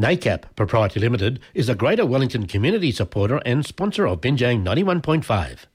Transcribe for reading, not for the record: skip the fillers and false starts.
NACAP Proprietary Limited is a Greater Wellington community supporter and sponsor of Binjang 91.5.